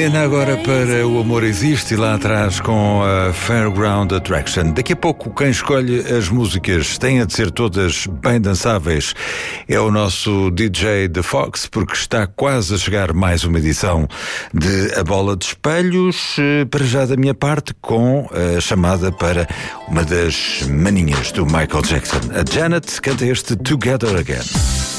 Helena agora para O Amor Existe e lá atrás com a Fairground Attraction. Daqui a pouco quem escolhe as músicas tem a de ser todas bem dançáveis. É o nosso DJ The Fox, porque está quase a chegar mais uma edição de A Bola de Espelhos. Para já da minha parte, com a chamada para uma das maninhas do Michael Jackson. A Janet canta este Together Again.